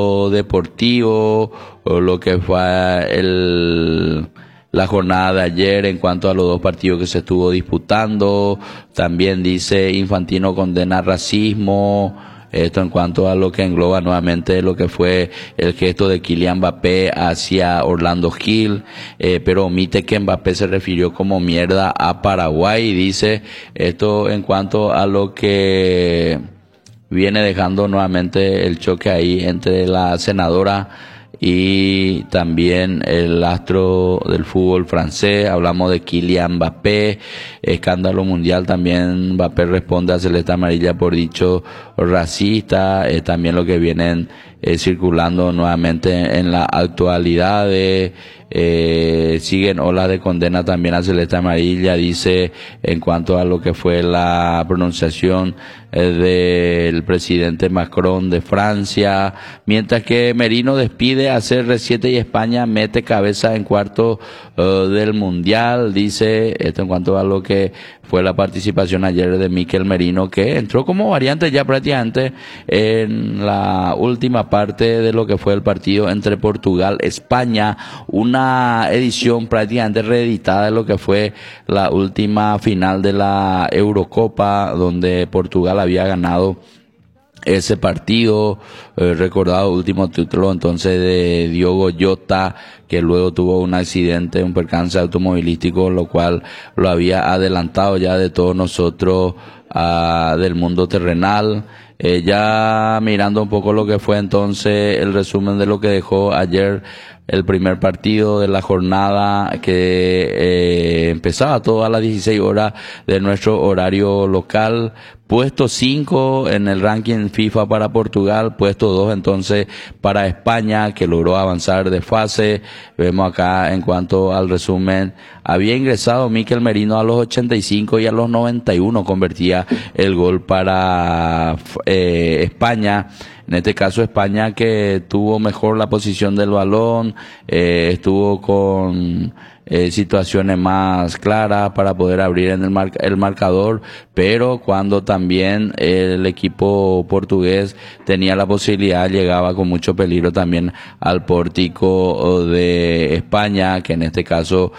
deportivo, o lo que fue la jornada de ayer en cuanto a los dos partidos que se estuvo disputando. También dice Infantino condena racismo. Esto en cuanto a lo que engloba nuevamente lo que fue el gesto de Kylian Mbappé hacia Orlando Gil, pero omite que Mbappé se refirió como mierda a Paraguay, y dice esto en cuanto a lo que viene dejando nuevamente el choque ahí entre la senadora y también el astro del fútbol francés. Hablamos de Kylian Mbappé, escándalo mundial. También Mbappé responde a Celeste Amarilla por dicho racista. También lo que vienen circulando nuevamente en la actualidad. Siguen olas de condena también a Celeste Amarilla, dice en cuanto a lo que fue la pronunciación del presidente Macron de Francia, mientras que Merino despide a CR7 y España mete cabeza en cuarto del Mundial. Dice esto en cuanto a lo que fue la participación ayer de Mikel Merino, que entró como variante ya prácticamente en la última parte de lo que fue el partido entre Portugal-España, una edición prácticamente reeditada de lo que fue la última final de la Eurocopa, donde Portugal había ganado ese partido. Recordado último título entonces de Diogo Jota, que luego tuvo un accidente, un percance automovilístico, lo cual lo había adelantado ya de todos nosotros del mundo terrenal. Ya mirando un poco lo que fue entonces el resumen de lo que dejó ayer el primer partido de la jornada, que empezaba todo a las 16 horas de nuestro horario local. Puesto 5 en el ranking FIFA para Portugal, puesto 2 entonces para España, que logró avanzar de fase. Vemos acá en cuanto al resumen, había ingresado Mikel Merino a los 85 y a los 91 convertía el gol para España. En este caso España, que tuvo mejor la posición del balón, estuvo con situaciones más claras para poder abrir en el marcador, pero cuando también el equipo portugués tenía la posibilidad, llegaba con mucho peligro también al pórtico de España, que en este caso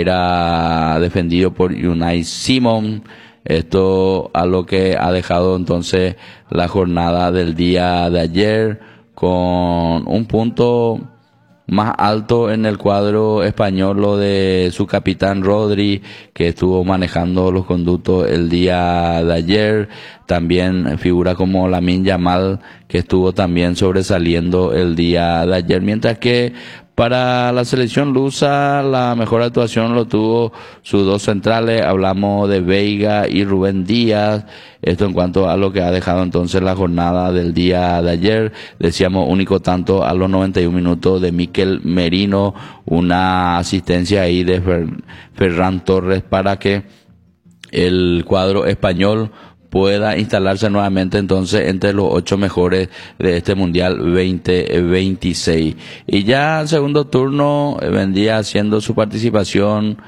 era defendido por Unai Simon. Esto a lo que ha dejado entonces la jornada del día de ayer, con un punto más alto en el cuadro español, lo de su capitán Rodri, que estuvo manejando los conductos el día de ayer. También figura como Lamine Yamal, que estuvo también sobresaliendo el día de ayer, mientras que para la selección lusa la mejor actuación lo tuvo sus dos centrales. Hablamos de Veiga y Rubén Díaz. Esto en cuanto a lo que ha dejado entonces la jornada del día de ayer. Decíamos único tanto a los 91 minutos de Mikel Merino, una asistencia ahí de Ferran Torres para que el cuadro español pueda instalarse nuevamente entonces entre los 8 mejores de este Mundial 2026. Y ya el segundo turno vendría haciendo su participación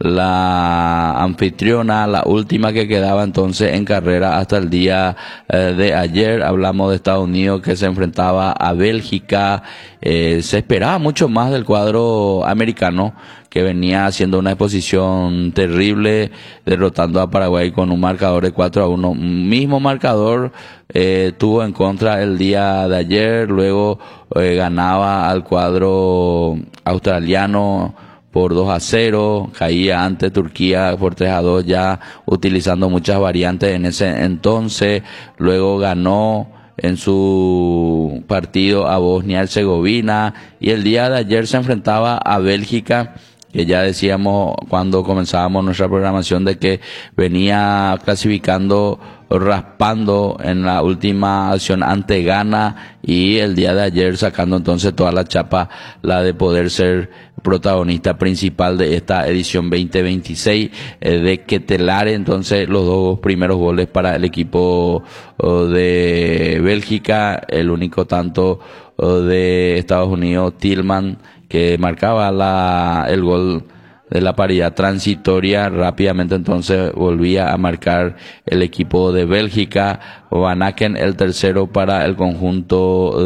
la anfitriona, la última que quedaba entonces en carrera hasta el día de ayer. Hablamos de Estados Unidos, que se enfrentaba a Bélgica. Se esperaba mucho más del cuadro americano, que venía haciendo una exposición terrible, derrotando a Paraguay con un marcador de 4-1. Mismo marcador tuvo en contra el día de ayer. Luego ganaba al cuadro australiano por 2-0, caía ante Turquía por 3-2, ya utilizando muchas variantes en ese entonces. Luego ganó en su partido a Bosnia-Herzegovina, y el día de ayer se enfrentaba a Bélgica, que ya decíamos cuando comenzábamos nuestra programación de que venía clasificando raspando en la última acción ante Ghana, y el día de ayer sacando entonces toda la chapa, la de poder ser protagonista principal de esta edición 2026 de Ketelare. Entonces los dos primeros goles para el equipo de Bélgica, el único tanto de Estados Unidos, Tillman, que marcaba el gol de la paridad transitoria. Rápidamente entonces volvía a marcar el equipo de Bélgica. Van Aken el tercero para el conjunto